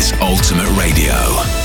is Ultimate Radio.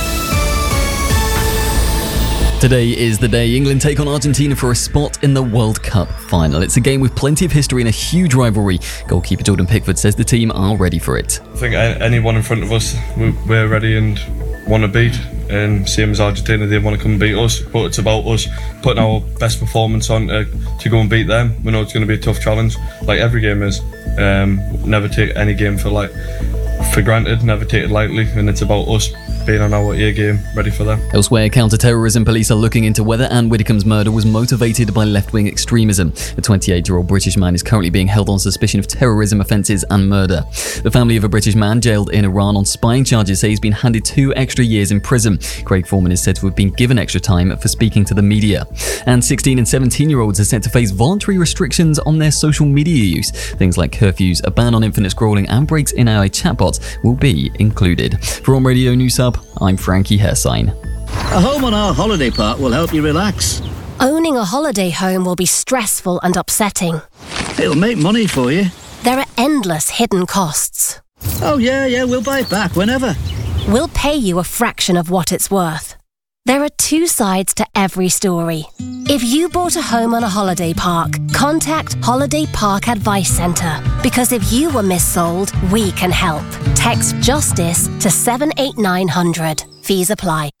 Today is the day England take on Argentina for a spot in the World Cup final. It's a game with plenty of history and a huge rivalry. Goalkeeper Jordan Pickford says the team are ready for it. I think anyone in front of us, we're ready and want to beat. And same as Argentina, they want to come and beat us. But it's about us putting our best performance on to go and beat them. We know it's going to be a tough challenge, like every game is. Never take any game for granted, never take it lightly, and it's about us being on our A game, ready for them. Elsewhere, counter-terrorism police are looking into whether Anne Widdecombe's murder was motivated by left-wing extremism. The 28-year-old British man is currently being held on suspicion of terrorism offences and murder. The family of a British man jailed in Iran on spying charges say he's been handed 2 extra years in prison. Craig Foreman is said to have been given extra time for speaking to the media. And 16 and 17-year-olds are set to face voluntary restrictions on their social media use. Things like curfews, a ban on infinite scrolling and breaks in AI chatbots will be included. For On Radio News Hub, I'm Frankie Hersign. A home on our holiday park will help you relax. Owning a holiday home will be stressful and upsetting. It'll make money for you. There are endless hidden costs. Oh yeah, we'll buy it back whenever. We'll pay you a fraction of what it's worth. There are 2 sides to every story. If you bought a home on a holiday park, contact Holiday Park Advice Centre. Because if you were missold, we can help. Text JUSTICE to 78900. Fees apply.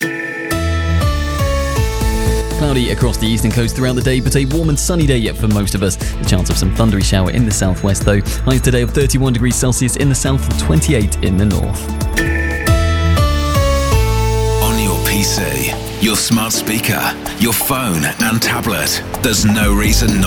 Cloudy across the eastern coast throughout the day, but a warm and sunny day yet for most of us. The chance of some thundery shower in the southwest though. Highs today of 31 degrees Celsius in the south and 28 in the north. PC, your smart speaker, your phone and tablet. There's no reason not